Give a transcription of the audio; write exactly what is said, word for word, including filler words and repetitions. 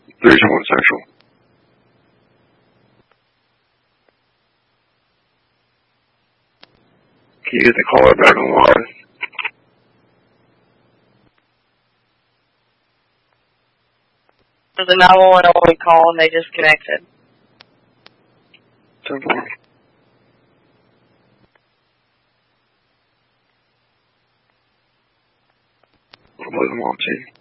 three two one Central. Can you get the caller back on the line? It was a nine one one only call and they disconnected. ten four. What was the mom team?